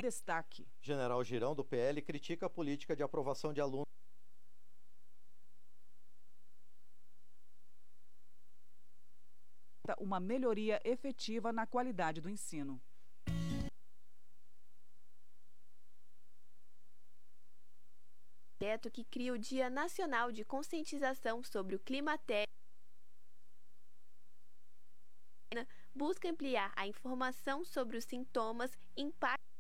Destaque. General Girão, do PL, critica a política de aprovação de alunos. Uma melhoria efetiva na qualidade do ensino. Projeto que cria o Dia Nacional de Conscientização sobre o Climatério busca ampliar a informação sobre os sintomas, impactos